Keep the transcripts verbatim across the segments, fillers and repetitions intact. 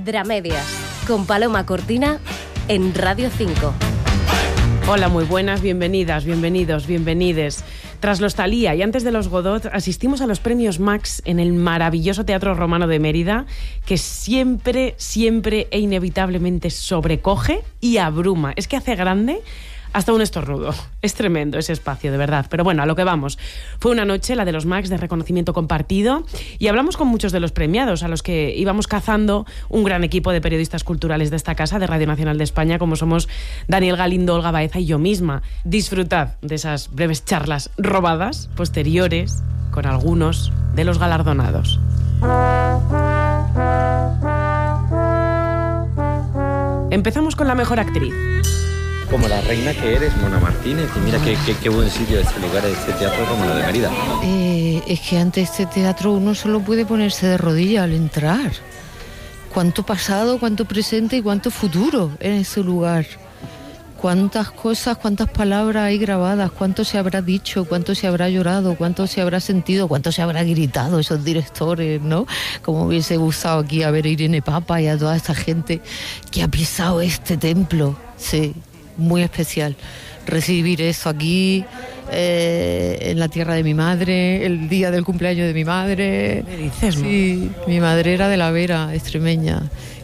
Dramedias, con Paloma Cortina en Radio cinco. Hola, muy buenas, bienvenidas, bienvenidos, bienvenides. Tras los Thalía y antes de los Godot, asistimos a los premios Max en el maravilloso Teatro Romano de Mérida, que siempre, siempre e inevitablemente sobrecoge y abruma. Es que hace grande hasta un estornudo. Es tremendo ese espacio, de verdad. Pero bueno, a lo que vamos. Fue una noche, la de los Max, de reconocimiento compartido, y hablamos con muchos de los premiados, a los que íbamos cazando un gran equipo de periodistas culturales de esta casa, de Radio Nacional de España, como somos Daniel Galindo, Olga Baeza y yo misma. Disfrutad de esas breves charlas robadas, posteriores, con algunos de los galardonados. Empezamos con la mejor actriz. Como la reina que eres, Mona Martínez, y mira qué, qué, qué buen sitio este lugar, este Teatro Romano de Mérida. Eh, es que ante este teatro uno solo puede ponerse de rodillas al entrar. Cuánto pasado, cuánto presente y cuánto futuro en ese lugar. Cuántas cosas, cuántas palabras hay grabadas, cuánto se habrá dicho, cuánto se habrá llorado, cuánto se habrá sentido, cuánto se habrá gritado esos directores, ¿no? Como hubiese gustado aquí a ver a Irene Papa y a toda esta gente que ha pisado este templo, sí. Muy especial recibir eso aquí, eh, en la tierra de mi madre, el día del cumpleaños de mi madre. ¿Qué dices, no? Sí, mi madre era de La Vera, extremeña,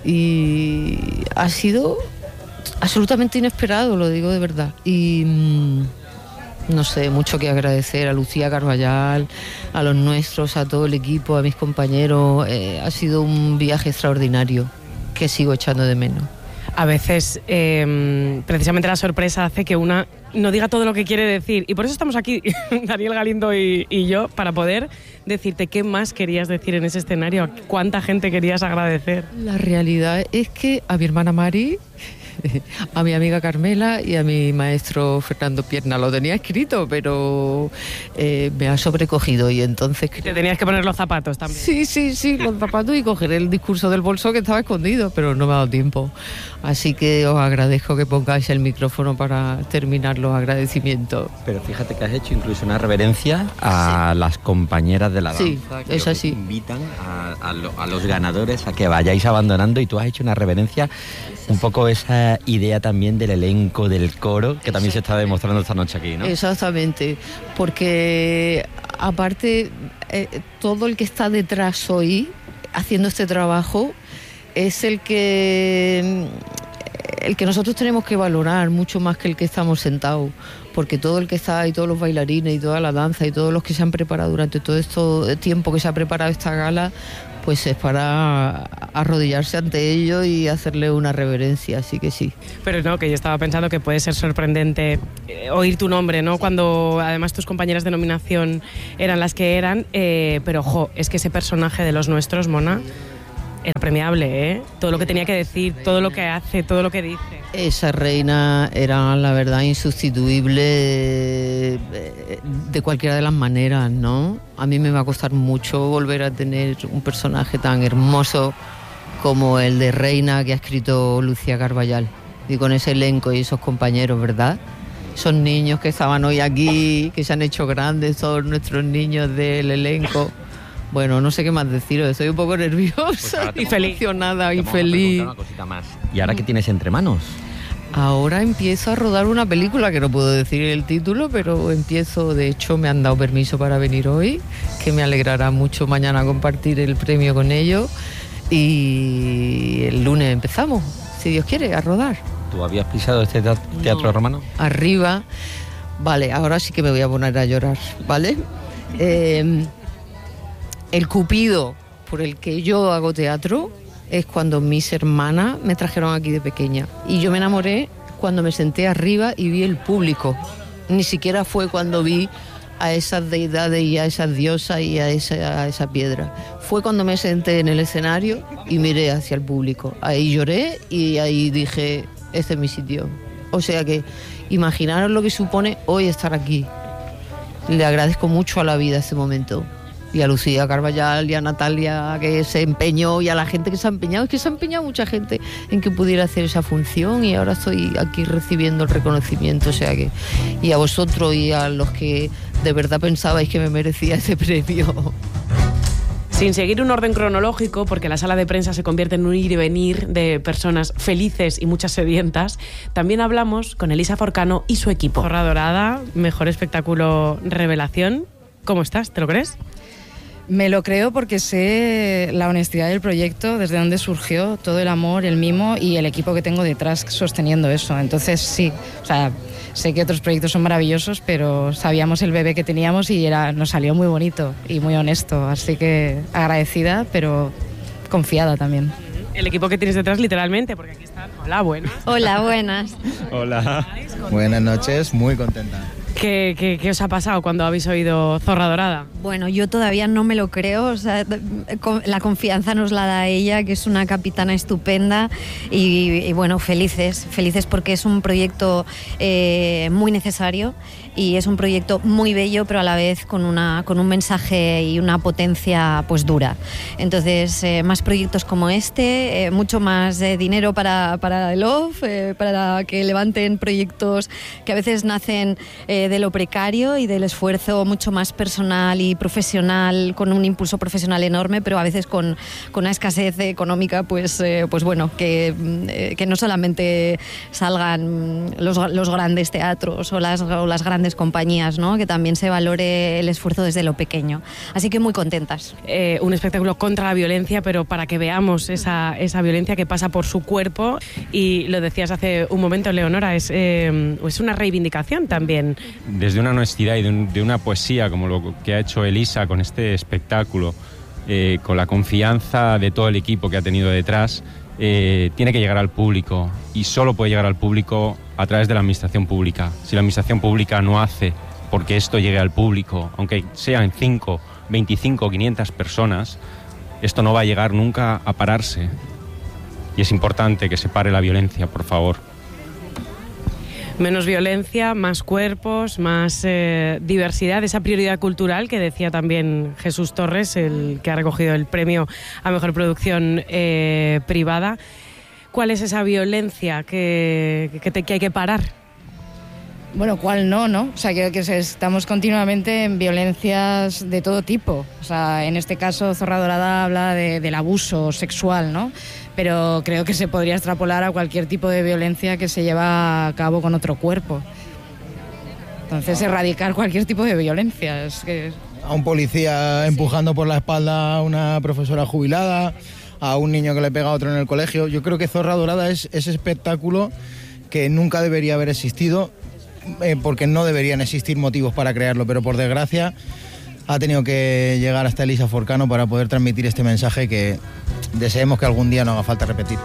y ha sido absolutamente inesperado, lo digo de verdad. Y mmm, no sé, mucho que agradecer a Lucía Carballal, a los nuestros, a todo el equipo, a mis compañeros. Eh, ha sido un viaje extraordinario que sigo echando de menos. A veces, eh, precisamente la sorpresa hace que una no diga todo lo que quiere decir. Y por eso estamos aquí, Daniel Galindo y, y yo, para poder decirte qué más querías decir en ese escenario, cuánta gente querías agradecer. La realidad es que a mi hermana Mari, a mi amiga Carmela y a mi maestro Fernando Pierna, lo tenía escrito, pero eh, me ha sobrecogido y entonces... Te tenías que poner los zapatos también. Sí, sí, sí, los zapatos, y coger el discurso del bolso que estaba escondido, pero no me ha dado tiempo. Así que os agradezco que pongáis el micrófono para terminar los agradecimientos. Pero fíjate que has hecho incluso una reverencia a sí. las compañeras de la danza. Sí, que es así. Invitan a, a, lo, a los ganadores a que vayáis abandonando, y tú has hecho una reverencia, un poco esa idea también del elenco, del coro, que también se está demostrando esta noche aquí, ¿no? Exactamente, porque aparte eh, todo el que está detrás hoy haciendo este trabajo es el que el que nosotros tenemos que valorar mucho más que el que estamos sentados, porque todo el que está ahí, todos los bailarines y toda la danza y todos los que se han preparado durante todo este tiempo que se ha preparado esta gala, pues es para arrodillarse ante ellos y hacerle una reverencia, así que sí. Pero no, que yo estaba pensando que puede ser sorprendente eh, oír tu nombre, ¿no? Cuando además tus compañeras de nominación eran las que eran, eh, pero ojo, es que ese personaje de los nuestros, Mona, era premiable, ¿eh? Todo lo que tenía que decir, todo lo que hace, todo lo que dice. Esa reina era, la verdad, insustituible de cualquiera de las maneras, ¿no? A mí me va a costar mucho volver a tener un personaje tan hermoso como el de reina que ha escrito Lucía Carballal. Y con ese elenco y esos compañeros, ¿verdad? Esos niños que estaban hoy aquí, que se han hecho grandes, todos nuestros niños del elenco. Bueno, no sé qué más deciros, estoy un poco nerviosa pues y feliz. Emocionada y feliz. Una cosita más. ¿Y ahora qué tienes entre manos? Ahora empiezo a rodar una película que no puedo decir el título, pero empiezo, de hecho me han dado permiso para venir hoy, que me alegrará mucho mañana compartir el premio con ellos, y el lunes empezamos, si Dios quiere, a rodar. ¿Tú habías pisado este teatro no. romano? Arriba, vale, ahora sí que me voy a poner a llorar, ¿vale? Eh... El cupido por el que yo hago teatro es cuando mis hermanas me trajeron aquí de pequeña. Y yo me enamoré cuando me senté arriba y vi el público. Ni siquiera fue cuando vi a esas deidades y a esas diosas y a esa, a esa piedra. Fue cuando me senté en el escenario y miré hacia el público. Ahí lloré y ahí dije, este es mi sitio. O sea que imaginaros lo que supone hoy estar aquí. Le agradezco mucho a la vida este momento. Y a Lucía Carballal y a Natalia, que se empeñó, y a la gente que se ha empeñado. Es que se ha empeñado mucha gente en que pudiera hacer esa función, y ahora estoy aquí recibiendo el reconocimiento. O sea que, y a vosotros y a los que de verdad pensabais que me merecía ese premio. Sin seguir un orden cronológico, porque la sala de prensa se convierte en un ir y venir de personas felices y muchas sedientas, también hablamos con Elisa Forcano y su equipo. Zorra Dorada, mejor espectáculo revelación. ¿Cómo estás? ¿Te lo crees? Me lo creo porque sé la honestidad del proyecto, desde dónde surgió, todo el amor, el mimo y el equipo que tengo detrás sosteniendo eso. Entonces sí, o sea, sé que otros proyectos son maravillosos, pero sabíamos el bebé que teníamos y era, nos salió muy bonito y muy honesto. Así que agradecida, pero confiada también. El equipo que tienes detrás, literalmente, porque aquí están. Hola, buenas. Hola, buenas. Hola. Buenas noches, muy contenta. ¿Qué, qué, ¿Qué os ha pasado cuando habéis oído Zorra Dorada? Bueno, yo todavía no me lo creo, o sea, la confianza nos la da ella, que es una capitana estupenda y, y bueno, felices, felices porque es un proyecto eh, muy necesario y es un proyecto muy bello, pero a la vez con, una, con un mensaje y una potencia pues dura. Entonces, eh, más proyectos como este, eh, mucho más eh, dinero para, para el O F, eh, para que levanten proyectos que a veces nacen eh, de lo precario y del esfuerzo mucho más personal y profesional, con un impulso profesional enorme, pero a veces con, con una escasez económica, pues, eh, pues bueno, que, eh, que no solamente salgan los, los grandes teatros o las, o las grandes compañías, ¿no? Que también se valore el esfuerzo desde lo pequeño. Así que muy contentas. Eh, un espectáculo contra la violencia, pero para que veamos esa, esa violencia que pasa por su cuerpo, y lo decías hace un momento, Leonora, es, eh, es una reivindicación también. Desde una honestidad y de, un, de una poesía, como lo que ha hecho Elisa con este espectáculo, eh, con la confianza de todo el equipo que ha tenido detrás, eh, tiene que llegar al público, y solo puede llegar al público a través de la administración pública. Si la administración pública no hace porque esto llegue al público, aunque sean cinco, veinticinco, quinientas personas, esto no va a llegar nunca a pararse. Y es importante que se pare la violencia, por favor. Menos violencia, más cuerpos, más eh, diversidad, esa prioridad cultural que decía también Jesús Torres, el que ha recogido el premio a Mejor Producción eh, Privada. ¿Cuál es esa violencia que, que, te, que hay que parar? Bueno, ¿cuál no, no? O sea, creo que estamos continuamente en violencias de todo tipo. O sea, en este caso, Zorra Dorada habla de, del abuso sexual, ¿no? Pero creo que se podría extrapolar a cualquier tipo de violencia que se lleva a cabo con otro cuerpo. Entonces, erradicar cualquier tipo de violencia. Es que... A un policía empujando por la espalda a una profesora jubilada, a un niño que le pega a otro en el colegio. Yo creo que Zorra Dorada es ese espectáculo que nunca debería haber existido, eh, porque no deberían existir motivos para crearlo, pero por desgracia ha tenido que llegar hasta Elisa Forcano para poder transmitir este mensaje que deseemos que algún día no haga falta repetir.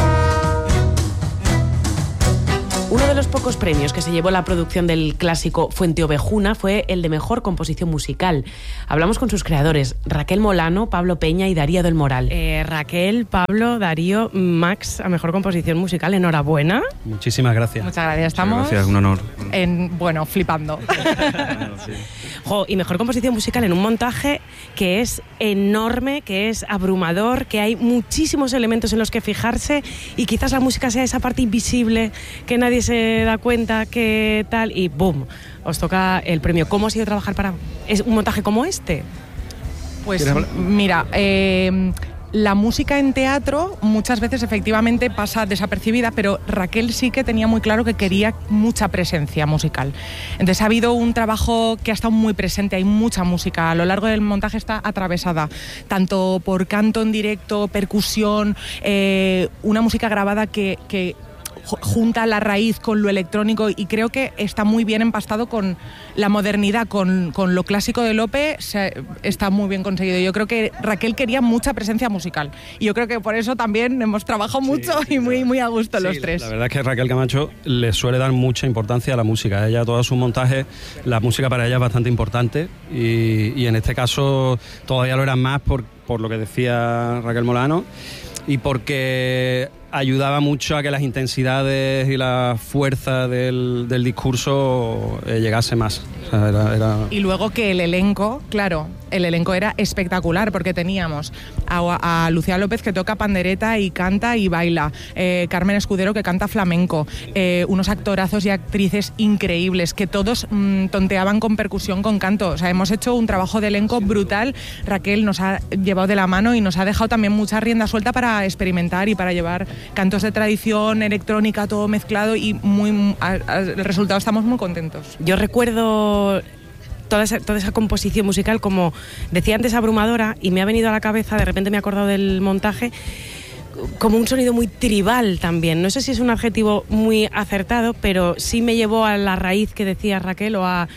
Uno de los pocos premios que se llevó la producción del clásico Fuenteovejuna fue el de Mejor Composición Musical. Hablamos con sus creadores, Raquel Molano, Pablo Peña y Darío del Moral. Eh, Raquel, Pablo, Darío, Max, a Mejor Composición Musical, enhorabuena. Muchísimas gracias. Muchas gracias, estamos... Muchas gracias, un honor. En, bueno, flipando. Sí. Jo, y Mejor Composición Musical en un montaje que es enorme, que es abrumador, que hay muchísimos elementos en los que fijarse, y quizás la música sea esa parte invisible que nadie se da cuenta, que tal, y boom, os toca el premio. ¿Cómo ha sido trabajar para es un montaje como este? Pues mira, eh, la música en teatro muchas veces efectivamente pasa desapercibida, pero Raquel sí que tenía muy claro que quería mucha presencia musical. Entonces ha habido un trabajo que ha estado muy presente, hay mucha música. A lo largo del montaje está atravesada, tanto por canto en directo, percusión, eh, una música grabada que... que junta la raíz con lo electrónico, y creo que está muy bien empastado con la modernidad, con, con lo clásico de Lope, se, está muy bien conseguido. Yo creo que Raquel quería mucha presencia musical, y yo creo que por eso también hemos trabajado mucho, sí, sí, y muy, muy a gusto, sí, los tres. La verdad es que Raquel Camacho le suele dar mucha importancia a la música. Ella, todos sus montajes, la música para ella es bastante importante, y, y en este caso todavía lo era más por, por lo que decía Raquel Molano, y porque ayudaba mucho a que las intensidades y la fuerza del, del discurso eh, llegase más. O sea, era, era... Y luego que el elenco, claro, el elenco era espectacular porque teníamos a, a Lucía López que toca pandereta y canta y baila, eh, Carmen Escudero que canta flamenco, eh, unos actorazos y actrices increíbles que todos mmm, tonteaban con percusión, con canto. O sea, hemos hecho un trabajo de elenco brutal. Raquel nos ha llevado de la mano y nos ha dejado también mucha rienda suelta para experimentar y para llevar cantos de tradición, electrónica, todo mezclado y muy, el resultado estamos muy contentos. Yo recuerdo Toda esa, toda esa composición musical, como decía antes, abrumadora, y me ha venido a la cabeza, de repente me he acordado del montaje, como un sonido muy tribal también. No sé si es un adjetivo muy acertado, pero sí me llevó a la raíz que decía Raquel, o a,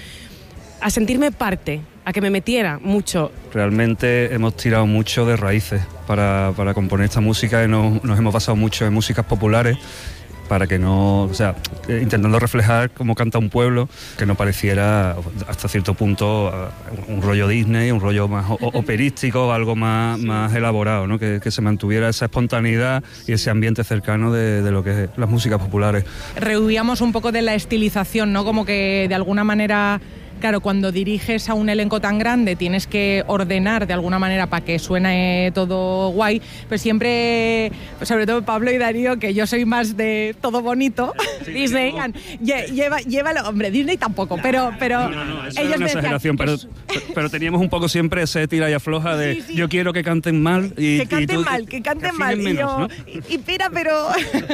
a sentirme parte, a que me metiera mucho. Realmente hemos tirado mucho de raíces para, para componer esta música y nos, nos hemos basado mucho en músicas populares, para que no, o sea, intentando reflejar cómo canta un pueblo, que no pareciera hasta cierto punto un rollo Disney, un rollo más operístico, algo más, más elaborado, ¿no? Que, que se mantuviera esa espontaneidad y ese ambiente cercano de, de lo que es las músicas populares. Rehuíamos un poco de la estilización, ¿no? Como que de alguna manera... Claro, cuando diriges a un elenco tan grande tienes que ordenar de alguna manera para que suene todo guay, pero siempre, sobre todo Pablo y Darío, que yo soy más de todo bonito, sí, Disney, no. lleva, llévalo, hombre, Disney tampoco, no, pero, pero no, no, no, eso ellos es una exageración, pero, pero teníamos un poco siempre ese tira y afloja de sí, sí. Yo quiero que canten mal y que canten y tú, mal, que canten que mal, menos, y, yo, ¿no? y, y pira, pero...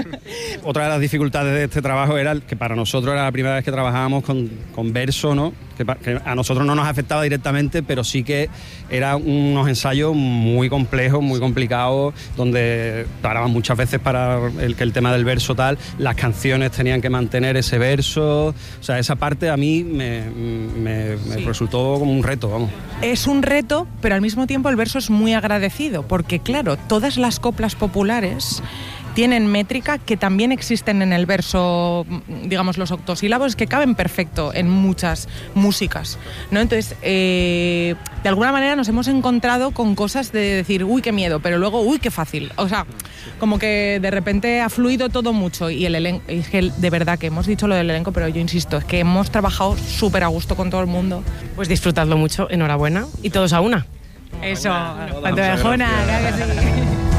Otra de las dificultades de este trabajo era que para nosotros era la primera vez que trabajábamos con, con verso, ¿no? Que, que a nosotros no nos afectaba directamente, pero sí que eran unos ensayos muy complejos, muy complicados, donde paraban muchas veces para el, que el tema del verso tal, las canciones tenían que mantener ese verso, o sea, esa parte a mí me, me, me sí. resultó como un reto, vamos. Es un reto, pero al mismo tiempo el verso es muy agradecido, porque claro, todas las coplas populares tienen métrica que también existen en el verso, digamos, los octosílabos, que caben perfecto en muchas músicas, ¿no? Entonces, eh, de alguna manera nos hemos encontrado con cosas de decir, uy, qué miedo, pero luego, uy, qué fácil. O sea, como que de repente ha fluido todo mucho y el elenco, es que de verdad que hemos dicho lo del elenco, pero yo insisto, es que hemos trabajado súper a gusto con todo el mundo. Pues disfrutadlo mucho, enhorabuena, y todos a una. Eso, cuanto mejona, claro que sí.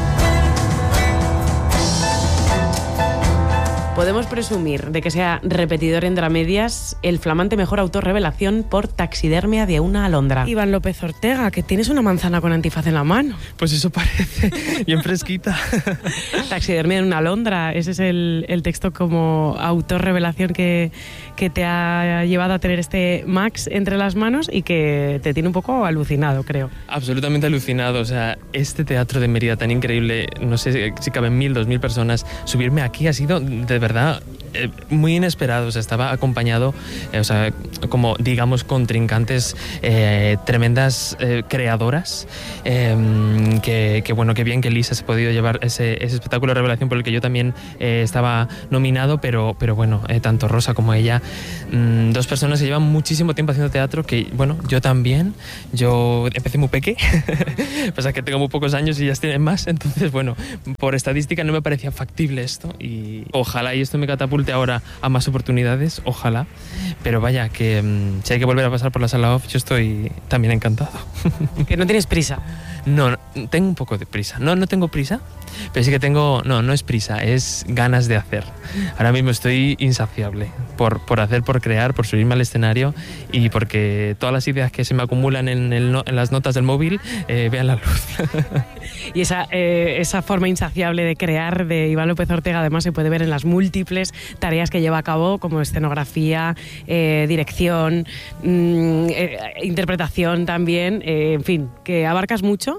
Podemos presumir de que sea repetidor en Dramedias el flamante mejor autor revelación por Taxidermia de una alondra. Iván López Ortega, que tienes una manzana con antifaz en la mano. Pues eso parece, bien fresquita. Taxidermia de una alondra, ese es el, el texto como autor revelación que, que te ha llevado a tener este Max entre las manos y que te tiene un poco alucinado, creo. Absolutamente alucinado, o sea, este teatro de Mérida tan increíble, no sé si caben mil, dos mil personas, subirme aquí ha sido de verdad verdad eh, muy inesperado. O sea, estaba acompañado, eh, o sea, como digamos contrincantes eh, tremendas eh, creadoras eh, que, que bueno, que bien que Lisa se ha podido llevar ese, ese espectáculo de revelación por el que yo también eh, estaba nominado, pero, pero bueno, eh, tanto Rosa como ella, mmm, dos personas que llevan muchísimo tiempo haciendo teatro, que bueno, yo también, yo empecé muy peque, pasa que tengo muy pocos años y ellas tienen más, entonces bueno, por estadística no me parecía factible esto y ojalá y esto me catapulte ahora a más oportunidades, ojalá, pero vaya, que mmm, si hay que volver a pasar por la sala off, yo estoy también encantado. ¿Que no tienes prisa? No, no, tengo un poco de prisa. No, no tengo prisa, pero sí que tengo... No, no es prisa, es ganas de hacer. Ahora mismo estoy insaciable por, por hacer, por crear, por subirme al escenario y porque todas las ideas que se me acumulan en, el no, en las notas del móvil eh, vean la luz. Y esa, eh, esa forma insaciable de crear de Iván López Ortega además se puede ver en las múltiples tareas que lleva a cabo, como escenografía, eh, dirección, mmm, eh, interpretación también, eh, en fin, que abarcas mucho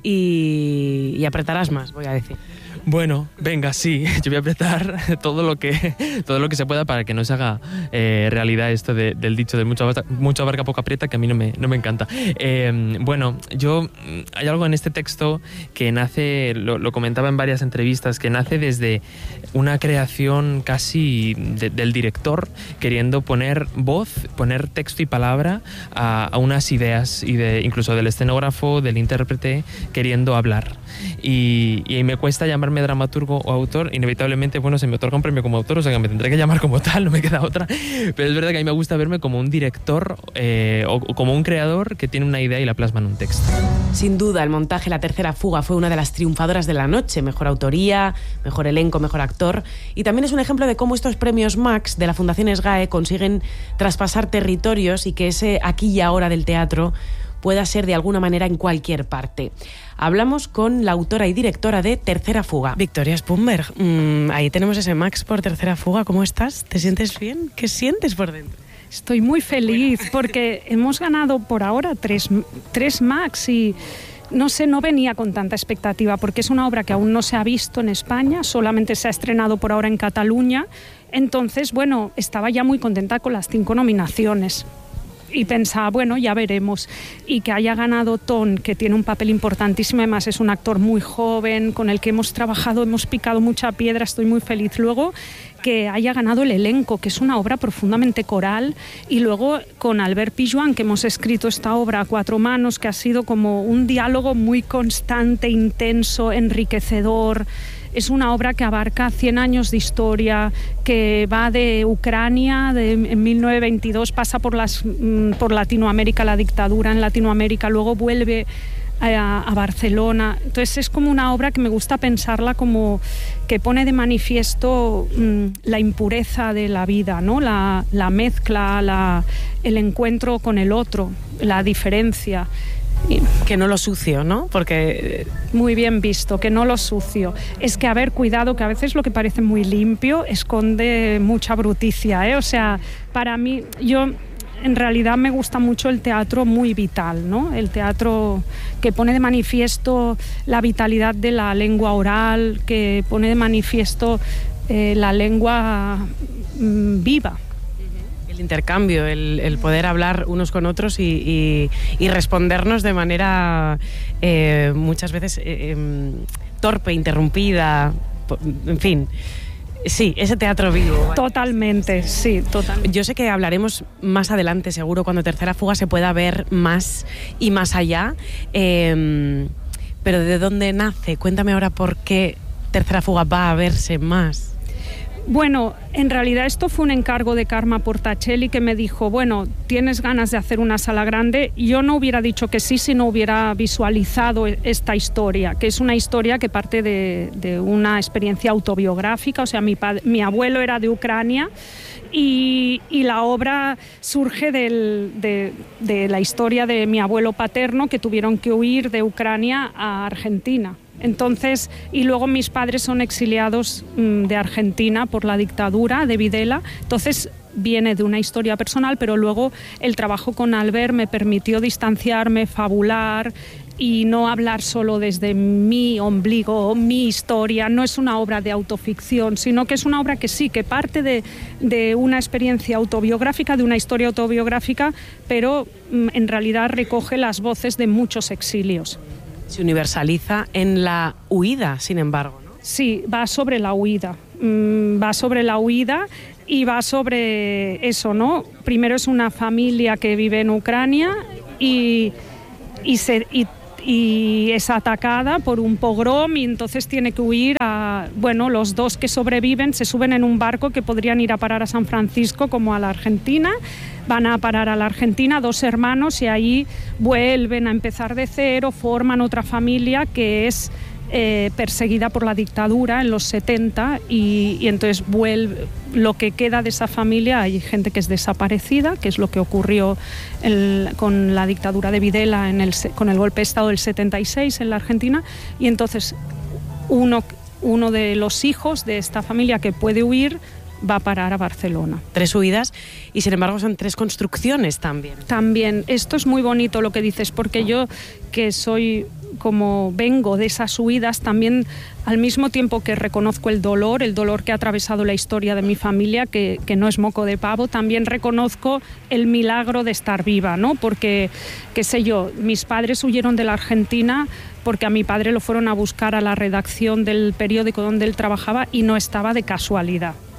y, y apretarás más, voy a decir. Bueno, venga, sí, yo voy a apretar todo lo que todo lo que se pueda para que no se haga eh, realidad esto de, del dicho de mucho, mucho abarca, poco aprieta, que a mí no me, no me encanta. Eh, bueno, yo hay algo en este texto que nace, lo, lo comentaba en varias entrevistas, que nace desde una creación casi de, del director queriendo poner voz, poner texto y palabra a, a unas ideas, y de incluso del escenógrafo, del intérprete, queriendo hablar. Y, y me cuesta llamarme dramaturgo o autor. Inevitablemente, bueno, se me otorga un premio como autor, o sea que me tendré que llamar como tal, no me queda otra. Pero es verdad que a mí me gusta verme como un director eh, o, o como un creador que tiene una idea y la plasma en un texto. Sin duda, el montaje La Tercera Fuga fue una de las triunfadoras de la noche. Mejor autoría, mejor elenco, mejor actor. Y también es un ejemplo de cómo estos premios Max de la Fundación SGAE consiguen traspasar territorios y que ese aquí y ahora del teatro pueda ser de alguna manera en cualquier parte. Hablamos con la autora y directora de Tercera Fuga. Victoria Spumberg, mmm, ahí tenemos ese Max por Tercera Fuga. ¿Cómo estás? ¿Te sientes bien? ¿Qué sientes por dentro? Estoy muy feliz porque hemos ganado por ahora tres, tres Max y no sé, no venía con tanta expectativa porque es una obra que aún no se ha visto en España, solamente se ha estrenado por ahora en Cataluña. Entonces, bueno, estaba ya muy contenta con las cinco nominaciones. Y pensaba, bueno, ya veremos. Y que haya ganado Ton, que tiene un papel importantísimo, además es un actor muy joven, con el que hemos trabajado, hemos picado mucha piedra, estoy muy feliz. Luego, que haya ganado el elenco, que es una obra profundamente coral, y luego con Albert Pijuan, que hemos escrito esta obra a cuatro manos, que ha sido como un diálogo muy constante, intenso, enriquecedor. Es una obra que abarca cien años de historia, que va de Ucrania, de, en mil novecientos veintidós, pasa por, las, por Latinoamérica, la dictadura en Latinoamérica, luego vuelve a, a Barcelona. Entonces es como una obra que me gusta pensarla como que pone de manifiesto mmm, la impureza de la vida, ¿no? la, la mezcla, la, el encuentro con el otro, la diferencia. Que no lo sucio, ¿no? Porque... Muy bien visto, que no lo sucio. Es que, haber cuidado, que a veces lo que parece muy limpio esconde mucha bruticia, ¿eh? O sea, para mí, yo en realidad me gusta mucho el teatro muy vital, ¿no? El teatro que pone de manifiesto la vitalidad de la lengua oral, que pone de manifiesto eh, la lengua mmm, viva. El intercambio, el, el poder hablar unos con otros y, y, y respondernos de manera eh, muchas veces eh, eh, torpe, interrumpida, en fin. Sí, ese teatro vivo. Totalmente, sí, totalmente. Yo sé que hablaremos más adelante, seguro, cuando Tercera Fuga se pueda ver más y más allá. Eh, pero ¿de dónde nace? Cuéntame ahora por qué Tercera Fuga va a verse más. Bueno, en realidad esto fue un encargo de Karma Portacelli, que me dijo, bueno, ¿tienes ganas de hacer una sala grande? Yo no hubiera dicho que sí si no hubiera visualizado esta historia, que es una historia que parte de, de una experiencia autobiográfica. O sea, mi, padre, mi abuelo era de Ucrania y, y la obra surge del, de, de la historia de mi abuelo paterno, que tuvieron que huir de Ucrania a Argentina. Entonces, y luego mis padres son exiliados mmm, de Argentina por la dictadura de Videla. Entonces viene de una historia personal, pero luego el trabajo con Albert me permitió distanciarme, fabular y no hablar solo desde mi ombligo, mi historia. No es una obra de autoficción, sino que es una obra que sí, que parte de, de una experiencia autobiográfica, de una historia autobiográfica, pero mmm, en realidad recoge las voces de muchos exilios. Se universaliza en la huida, sin embargo, ¿no? Sí, va sobre la huida, mm, va sobre la huida y va sobre eso, ¿no? Primero es una familia que vive en Ucrania y, y, se, y, y es atacada por un pogrom y entonces tiene que huir a... Bueno, los dos que sobreviven se suben en un barco que podrían ir a parar a San Francisco como a la Argentina. Van a parar a la Argentina, dos hermanos, y ahí vuelven a empezar de cero, forman otra familia que es eh, perseguida por la dictadura en los setenta y, y entonces vuelve, lo que queda de esa familia, hay gente que es desaparecida, que es lo que ocurrió el, con la dictadura de Videla, en el, con el golpe de Estado del setenta y seis en la Argentina, y entonces uno, uno de los hijos de esta familia que puede huir va a parar a Barcelona. Tres huidas y sin embargo son tres construcciones también. También, esto es muy bonito lo que dices, porque yo que soy, como vengo de esas huidas, también al mismo tiempo que reconozco el dolor, el dolor que ha atravesado la historia de mi familia, que, que no es moco de pavo, también reconozco el milagro de estar viva, ¿no? Porque, qué sé yo, mis padres huyeron de la Argentina porque a mi padre lo fueron a buscar a la redacción del periódico donde él trabajaba y no estaba de casualidad.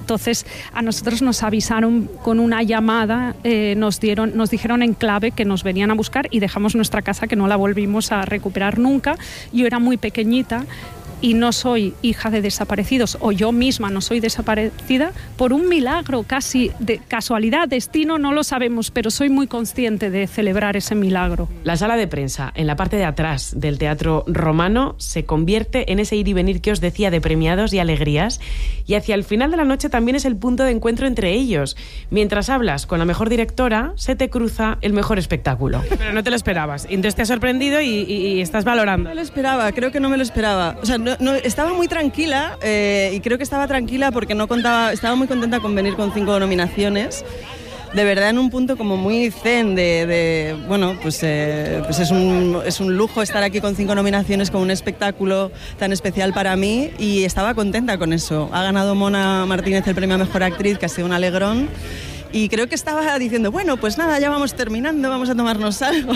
Entonces a nosotros nos avisaron con una llamada, eh, nos dieron, nos dijeron en clave que nos venían a buscar y dejamos nuestra casa, que no la volvimos a recuperar nunca. Yo era muy pequeñita y no soy hija de desaparecidos, o yo misma no soy desaparecida, por un milagro, casi de casualidad, destino, no lo sabemos, pero soy muy consciente de celebrar ese milagro. La sala de prensa, en la parte de atrás del Teatro Romano, se convierte en ese ir y venir que os decía de premiados y alegrías, y hacia el final de la noche también es el punto de encuentro entre ellos. Mientras hablas con la mejor directora, se te cruza el mejor espectáculo. Pero no te lo esperabas, entonces te ha sorprendido y, y, y estás valorando. No me lo esperaba, creo que no me lo esperaba. O sea, no, no, estaba muy tranquila eh, y creo que estaba tranquila porque no contaba, estaba muy contenta con venir con cinco nominaciones. De verdad, en un punto como muy zen de, de bueno, pues, eh, pues es, un, es un lujo estar aquí con cinco nominaciones, con un espectáculo tan especial para mí, y estaba contenta con eso. Ha ganado Mona Martínez el premio a Mejor Actriz, que ha sido un alegrón. Y creo que estaba diciendo, bueno, pues nada, ya vamos terminando, vamos a tomarnos algo.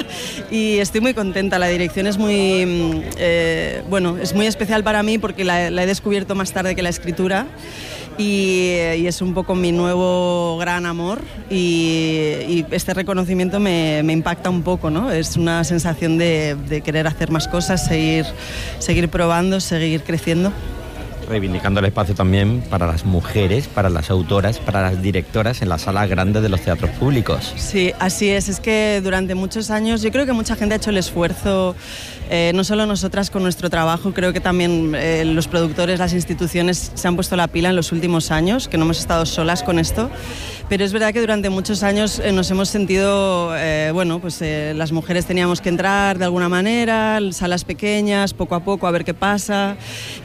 Y estoy muy contenta, la dirección es muy, eh, bueno, es muy especial para mí porque la, la he descubierto más tarde que la escritura. Y, y es un poco mi nuevo gran amor, y, y este reconocimiento me, me impacta un poco, ¿no? Es una sensación de, de querer hacer más cosas, seguir, seguir probando, seguir creciendo. Reivindicando el espacio también para las mujeres, para las autoras, para las directoras en la sala grande de los teatros públicos. Sí, así es. Es que durante muchos años yo creo que mucha gente ha hecho el esfuerzo, eh, no solo nosotras con nuestro trabajo, creo que también eh, los productores, las instituciones se han puesto la pila en los últimos años, que no hemos estado solas con esto. Pero es verdad que durante muchos años eh, nos hemos sentido, eh, bueno, pues eh, las mujeres teníamos que entrar de alguna manera, salas pequeñas, poco a poco, a ver qué pasa,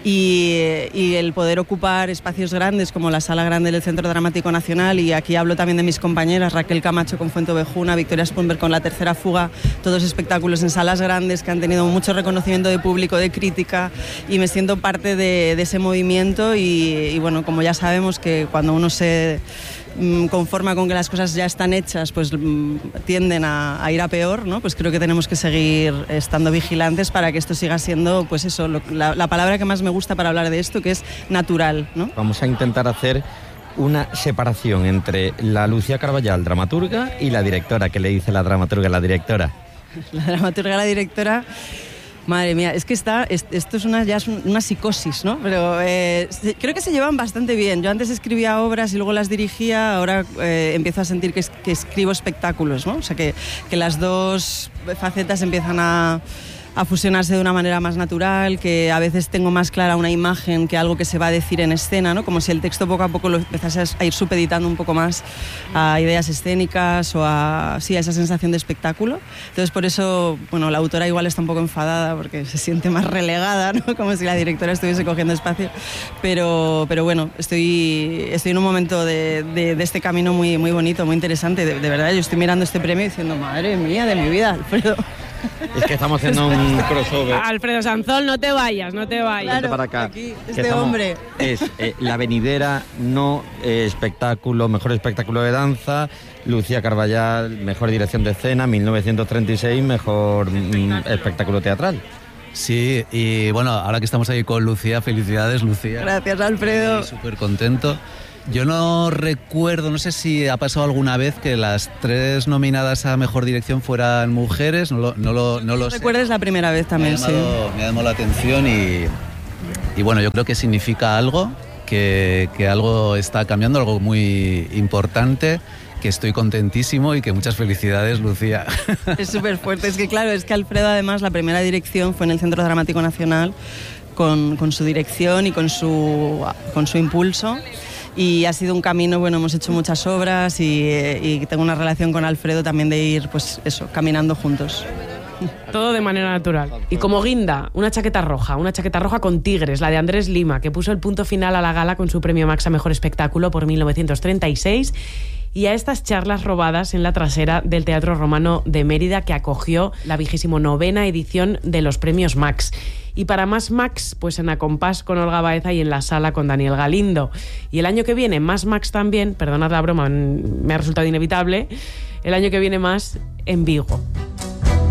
y, y el poder ocupar espacios grandes como la Sala Grande del Centro Dramático Nacional, y aquí hablo también de mis compañeras, Raquel Camacho con Fuentovejuna, Victoria Spunberg con La Tercera Fuga, todos espectáculos en salas grandes que han tenido mucho reconocimiento de público, de crítica, y me siento parte de, de ese movimiento, y, y bueno, como ya sabemos que cuando uno se conforma con que las cosas ya están hechas, pues tienden a, a ir a peor, ¿no? Pues creo que tenemos que seguir estando vigilantes para que esto siga siendo, pues eso, lo, la, la palabra que más me gusta para hablar de esto, que es natural, ¿no? Vamos a intentar hacer una separación entre la Lucía Carballal, dramaturga, y la directora. ¿Qué le dice la dramaturga a la directora? La dramaturga a la directora... Madre mía, es que está, esto es una, ya es una psicosis, ¿no? Pero eh, creo que se llevan bastante bien. Yo antes escribía obras y luego las dirigía, ahora eh, empiezo a sentir que, que escribo espectáculos, ¿no? O sea, que, que las dos facetas empiezan a... a fusionarse de una manera más natural, que a veces tengo más clara una imagen que algo que se va a decir en escena, ¿no? Como si el texto poco a poco lo empezase a ir supeditando un poco más a ideas escénicas o a, sí, a esa sensación de espectáculo. Entonces, por eso, bueno, la autora igual está un poco enfadada porque se siente más relegada, ¿no? Como si la directora estuviese cogiendo espacio. Pero, pero bueno, estoy, estoy en un momento de, de, de este camino muy, muy bonito, muy interesante. De, de verdad, yo estoy mirando este premio diciendo, madre mía de mi vida, Alfredo. Es que estamos haciendo un crossover. Alfredo Sanzol, no te vayas, no te vayas. Claro, para acá. Aquí, Que este estamos- hombre. Es eh, la venidera, no eh, espectáculo, mejor espectáculo de danza. Lucía Carballal, mejor dirección de escena. mil novecientos treinta y seis, mejor mm, espectáculo teatral. Sí, y bueno, ahora que estamos ahí con Lucía, felicidades, Lucía. Gracias, Alfredo. Súper contento. Yo no recuerdo, no sé si ha pasado alguna vez que las tres nominadas a Mejor Dirección fueran mujeres, no lo, no lo, no lo sé. Recuerdes la primera vez también, me ha llamado, sí. me ha llamado la atención y, y bueno, yo creo que significa algo, que, que algo está cambiando, algo muy importante, que estoy contentísimo y que muchas felicidades, Lucía. Es súper fuerte. Es que claro, es que Alfredo además la primera dirección fue en el Centro Dramático Nacional con, con su dirección y con su, con su impulso. Y ha sido un camino, bueno, hemos hecho muchas obras y, y tengo una relación con Alfredo también de ir, pues eso, caminando juntos. Todo de manera natural. Y como guinda, una chaqueta roja, una chaqueta roja con tigres, la de Andrés Lima, que puso el punto final a la gala con su premio Max a Mejor Espectáculo por mil novecientos treinta y seis, y a estas charlas robadas en la trasera del Teatro Romano de Mérida, que acogió la vigésimo novena edición de los premios Max. Y para más Max, pues en Acompás con Olga Baeza y en la sala con Daniel Galindo. Y el año que viene, más Max también, perdonad la broma, me ha resultado inevitable, el año que viene más en Vigo.